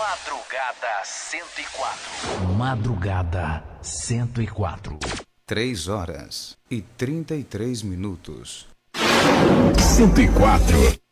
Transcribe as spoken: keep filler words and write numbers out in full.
Madrugada cento e quatro. Madrugada cento e quatro. Três horas e trinta e três minutos. cento e quatro.